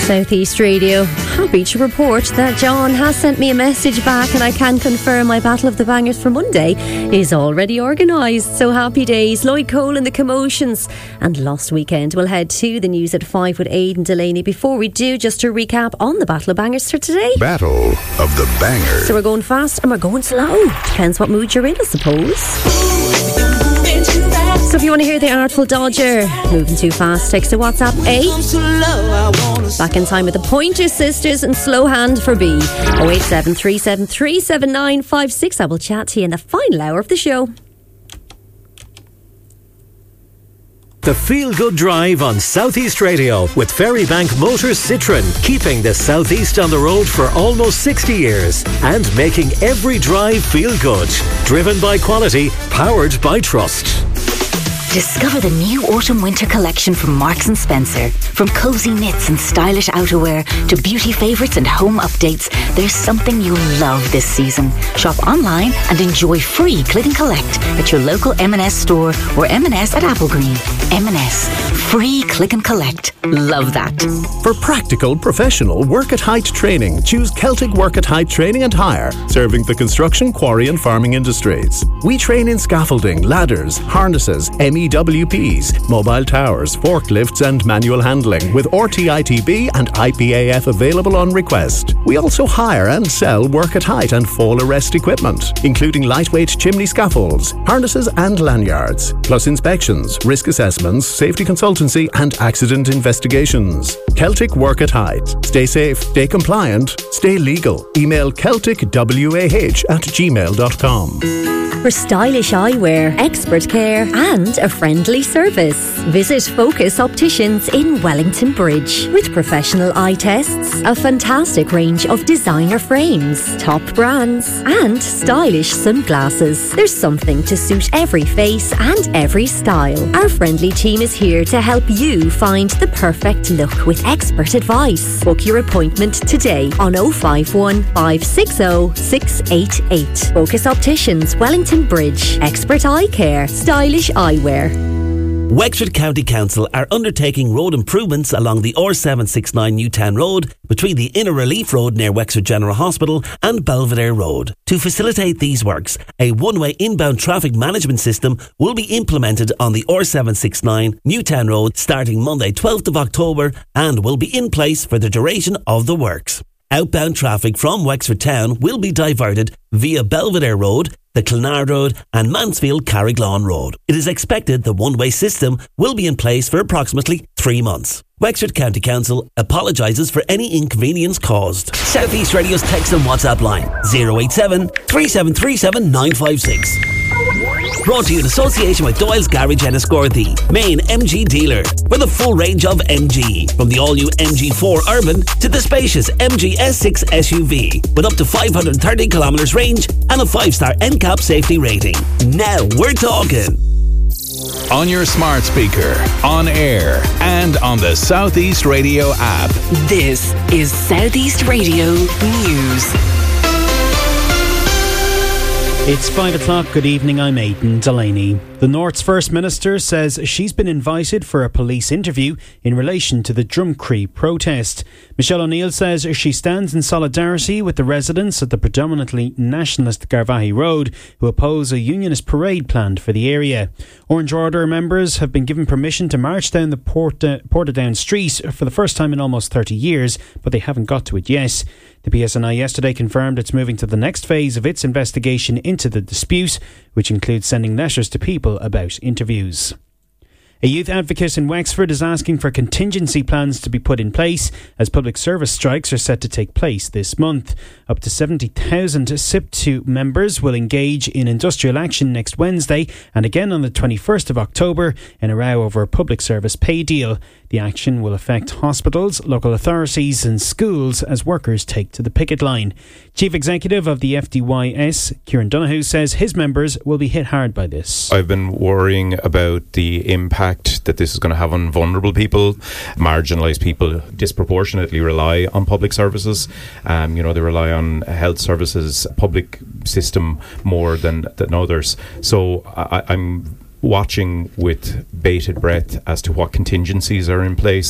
South East Radio. Happy to report that John has sent me a message back, and I can confirm my Battle of the Bangers for Monday is already organised. So happy days. Lloyd Cole and the Commotions and Lost Weekend. We'll head to the news at 5 with Aidan Delaney. Before we do, just to recap on the Battle of Bangers for today. Battle of the Bangers. So we're going fast and we're going slow. Depends what mood you're in, I suppose. So if you want to hear the Artful Dodger, moving too fast, text to WhatsApp A. Back in time with the Pointer Sisters and Slow Hand for B. 08737379556. I will chat to you in the final hour of the show. The Feel Good Drive on South East Radio with Ferrybank Motors Citroën, keeping the South East on the road for almost 60 years and making every drive feel good. Driven by quality, powered by trust. Discover the new autumn-winter collection from Marks & Spencer. From cosy knits and stylish outerwear to beauty favourites and home updates, there's something you'll love this season. Shop online and enjoy free click and collect at your local M&S store or M&S at Applegreen. M&S. Free click and collect. Love that. For practical, professional work at height training, choose Celtic Work at Height Training and Hire, serving the construction, quarry and farming industries. We train in scaffolding, ladders, harnesses, MEWPs, mobile towers, forklifts and manual handling, with RTITB and IPAF available on request. We also hire and sell work at height and fall arrest equipment, including lightweight chimney scaffolds, harnesses and lanyards, plus inspections, risk assessments, safety consultancy and accident investigations. Celtic Work at Height. Stay safe, stay compliant, stay legal. Email celticwah@gmail.com. For stylish eyewear, expert care and a friendly service, visit Focus Opticians in Wellington Bridge. With professional eye tests, a fantastic range of designer frames, top brands and stylish sunglasses. There's something to suit every face and every style. Our friendly team is here to help you find the perfect look with expert advice. Book your appointment today on 051 560 688. Focus Opticians, Wellington Bridge. Expert eye care, stylish eyewear. Wexford County Council are undertaking road improvements along the R769 Newtown Road between the Inner Relief Road near Wexford General Hospital and Belvedere Road. To facilitate these works, a one-way inbound traffic management system will be implemented on the R769 Newtown Road starting Monday 12th of October and will be in place for the duration of the works. Outbound traffic from Wexford Town will be diverted via Belvedere Road, the Clonard Road and Mansfield Carriglon Road. It is expected the one-way system will be in place for approximately 3 months. Wexford County Council apologises for any inconvenience caused. South East Radio's text and WhatsApp line 087 3737 956. Brought to you in association with Doyle's Garage Enniscorthy, the main MG dealer, with a full range of MG, from the all-new MG4 Urban to the spacious MG S6 SUV, with up to 530 kilometres range and a 5-star NCAP safety rating. Now we're talking. On your smart speaker, on air, and on the South East Radio app. This is South East Radio News. It's 5 o'clock. Good evening, I'm Aidan Delaney. The North's First Minister says she's been invited for a police interview in relation to the Drumcree protest. Michelle O'Neill says she stands in solidarity with the residents of the predominantly nationalist Garvaghey Road who oppose a unionist parade planned for the area. Orange Order members have been given permission to march down the Portadown Street for the first time in almost 30 years, but they haven't got to it yet. The PSNI yesterday confirmed it's moving to the next phase of its investigation into the dispute, which includes sending letters to people about interviews. A youth advocate in Wexford is asking for contingency plans to be put in place as public service strikes are set to take place this month. Up to 70,000 SIP2 members will engage in industrial action next Wednesday and again on the 21st of October in a row over a public service pay deal. The action will affect hospitals, local authorities and schools as workers take to the picket line. Chief Executive of the FDYS, Kieran Donoghue, says his members will be hit hard by this. I've been worrying about the impact that this is going to have on vulnerable people. Marginalised people disproportionately rely on public services. They rely on health services, public system more than others. So I'm watching with bated breath as to what contingencies are in place.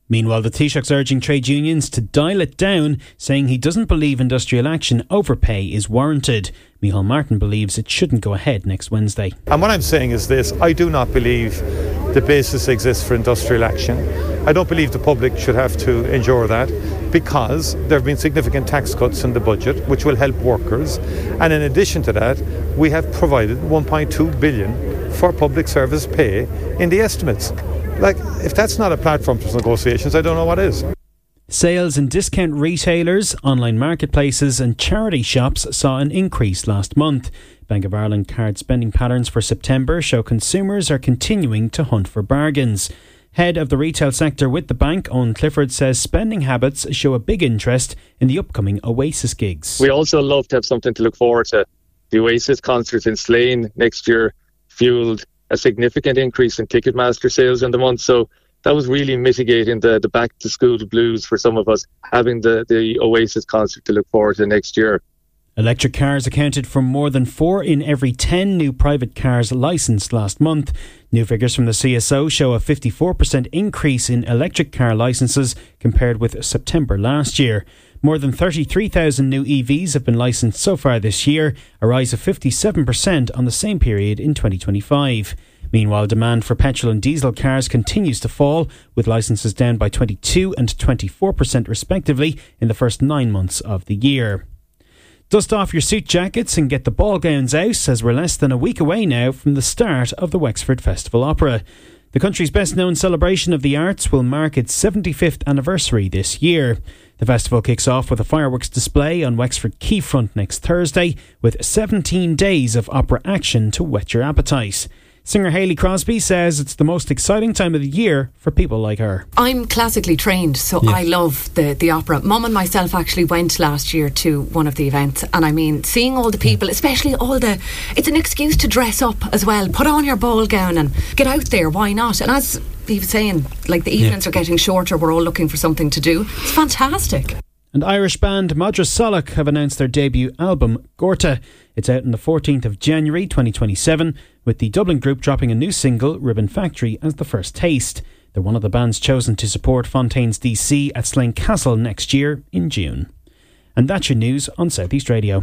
Meanwhile, the Taoiseach's urging trade unions to dial it down, saying he doesn't believe industrial action over pay is warranted. Micheál Martin believes it shouldn't go ahead next Wednesday. And what I'm saying is this: I do not believe the basis exists for industrial action. I don't believe the public should have to endure that, because there have been significant tax cuts in the budget which will help workers, and in addition to that we have provided 1.2 billion for public service pay in the estimates. Like, if that's not a platform for negotiations, I don't know what is. Sales in discount retailers, online marketplaces and charity shops saw an increase last month. Bank of Ireland card spending patterns for September show consumers are continuing to hunt for bargains. Head of the retail sector with the bank, Owen Clifford, says spending habits show a big interest in the upcoming Oasis gigs. We also love to have something to look forward to. The Oasis concert in Slane next year fueled a significant increase in Ticketmaster sales in the month, so that was really mitigating the back to school blues for some of us, having the Oasis concert to look forward to next year. Electric cars accounted for more than 4 in every 10 new private cars licensed last month. New figures from the CSO show a 54% increase in electric car licences compared with September last year. More than 33,000 new EVs have been licensed so far this year, a rise of 57% on the same period in 2025. Meanwhile, demand for petrol and diesel cars continues to fall, with licences down by 22% and 24% respectively in the first 9 months of the year. Dust off your suit jackets and get the ball gowns out, as we're less than a week away now from the start of the Wexford Festival Opera. The country's best-known celebration of the arts will mark its 75th anniversary this year. The festival kicks off with a fireworks display on Wexford Quayfront next Thursday, with 17 days of opera action to whet your appetite. Singer Hayley Crosby says it's the most exciting time of the year for people like her. I'm classically trained, so I love the opera. Mum and myself actually went last year to one of the events, and I mean, seeing all the people, especially it's an excuse to dress up as well. Put on your ball gown and get out there, why not? And as he was saying, like, the evenings are getting shorter, we're all looking for something to do. It's fantastic. And Irish band Madras Solach have announced their debut album, Gorta. It's out on the 14th of January 2027, with the Dublin group dropping a new single, Ribbon Factory, as the first taste. They're one of the bands chosen to support Fontaine's DC at Slane Castle next year in June. And that's your news on South East Radio.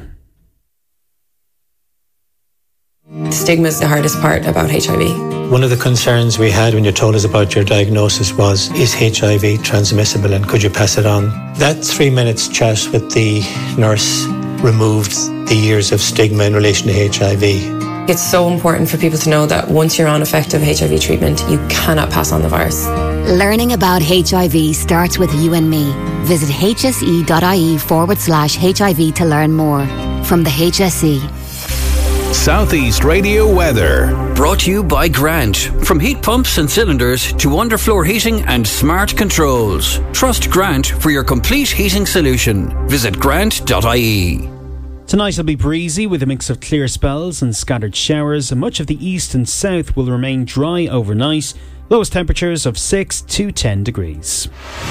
The stigma is the hardest part about HIV. One of the concerns we had when you told us about your diagnosis was, is HIV transmissible and could you pass it on? That 3 minutes chat with the nurse removed the years of stigma in relation to HIV. It's so important for people to know that once you're on effective HIV treatment, you cannot pass on the virus. Learning about HIV starts with you and me. Visit hse.ie/HIV to learn more. From the HSE. South East Radio weather. Brought to you by Grant. From heat pumps and cylinders to underfloor heating and smart controls. Trust Grant for your complete heating solution. Visit grant.ie. Tonight will be breezy with a mix of clear spells and scattered showers. Much of the east and south will remain dry overnight. Lowest temperatures of 6 to 10 degrees.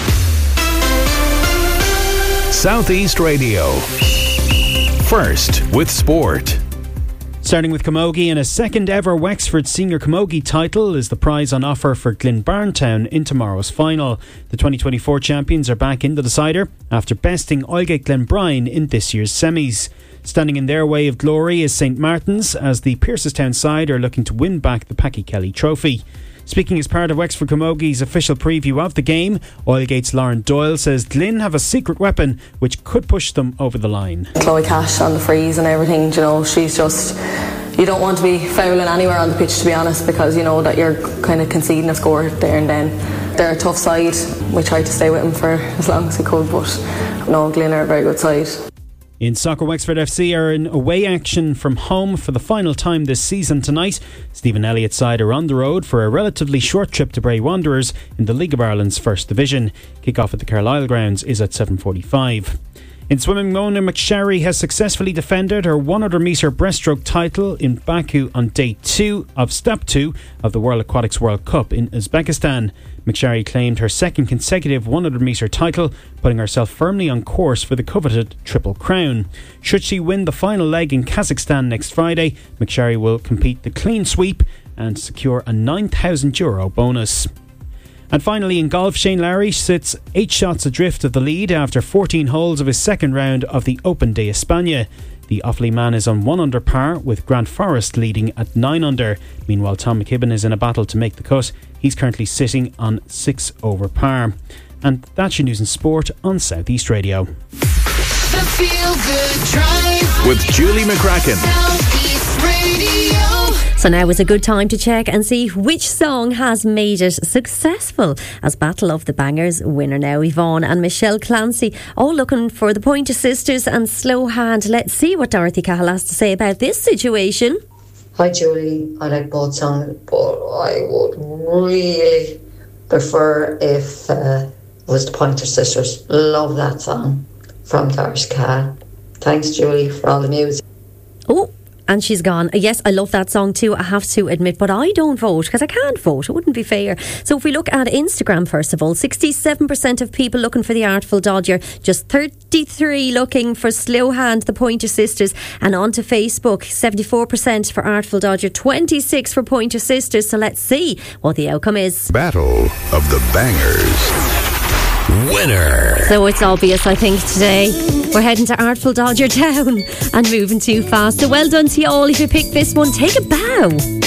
South East Radio. First with sport. Starting with camogie, and a second ever Wexford Senior Camogie title is the prize on offer for Glenbarntown in tomorrow's final. The 2024 champions are back in the decider after besting Oilgate Glenbrine in this year's semis. Standing in their way of glory is St Martin's, as the Pearsestown side are looking to win back the Packy Kelly trophy. Speaking as part of Wexford Camogie's official preview of the game, Oilgate's Lauren Doyle says Glyn have a secret weapon which could push them over the line. Chloe Cash on the frees and everything, you know, she's just... You don't want to be fouling anywhere on the pitch, to be honest, because you know that you're kind of conceding a score there and then. They're a tough side. We tried to stay with them for as long as we could, but no, Glyn are a very good side. In soccer, Wexford FC are in away action from home for the final time this season tonight. Stephen Elliott's side are on the road for a relatively short trip to Bray Wanderers in the League of Ireland's First Division. Kick-off at the Carlisle grounds is at 7:45. In swimming, Mona McSharry has successfully defended her 100 metre breaststroke title in Baku on day 2 of step 2 of the World Aquatics World Cup in Uzbekistan. McSharry claimed her second consecutive 100 metre title, putting herself firmly on course for the coveted Triple Crown. Should she win the final leg in Kazakhstan next Friday, McSharry will compete the clean sweep and secure a €9,000 bonus. And finally in golf, Shane Lowry sits 8 shots adrift of the lead after 14 holes of his second round of the Open de España. The Offaly man is on 1 under par, with Grant Forrest leading at 9 under. Meanwhile, Tom McKibben is in a battle to make the cut. He's currently sitting on 6 over par. And that's your news and sport on South East Radio. The Feel Good Drive with Julie McCracken. South East Radio. So now is a good time to check and see which song has made it successful. As Battle of the Bangers winner now, Yvonne and Michelle Clancy, all looking for the Pointer Sisters and Slow Hand. Let's see what Dorothy Cahill has to say about this situation. Hi Julie, I like both songs, but I would really prefer if it was the Pointer Sisters. Love that song from Doris Cahill. Thanks Julie for all the music. Oh, and she's gone. Yes, I love that song too, I have to admit, but I don't vote because I can't vote. It wouldn't be fair. So if we look at Instagram, first of all, 67% of people looking for the Artful Dodger, just 33 looking for Slow Hand, the Pointer Sisters. And on to Facebook, 74% for Artful Dodger, 26 for Pointer Sisters. So let's see what the outcome is. Battle of the Bangers winner. So it's obvious, I think, today. We're heading to Artful Dodger Town and moving too fast. So well done to you all. If you picked this one, take a bow.